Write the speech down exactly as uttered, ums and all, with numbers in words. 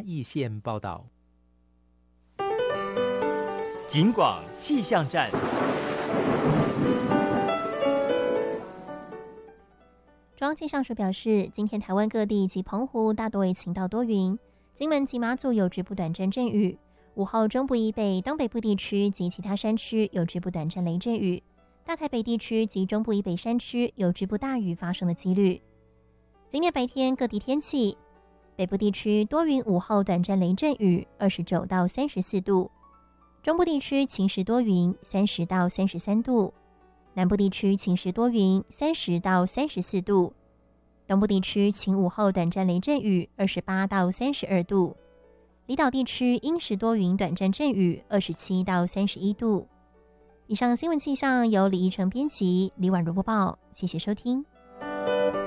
义县报道。 警广气象站。 中央气象署表示，今天台湾各地及澎湖大多为晴到多云，金门及马祖有局部短暂阵雨，午后中部以北、东北部地区及其他山区有局部短暂雷阵雨，大台北地区及中部以北山区有局部大雨发生的几率。今天白天各地天气，北部地区多云，午后短暂雷阵雨，二十九到三十四度；中部地区晴时多云，三十到三十三度；南部地区晴时多云，三十到三十四度；东部地区晴午后短暂雷阵雨，二十八到三十二度；离岛地区阴时多云，短暂阵雨，二十七到三十一度。以上新闻气象由李依晨编辑，李婉如播报，谢谢收听。